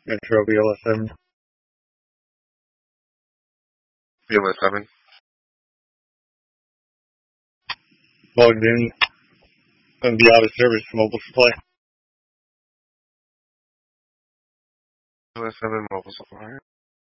Metro BLS7. BLS7. Logged in. Going to be out of service for mobile supply. BLS7 mobile supply.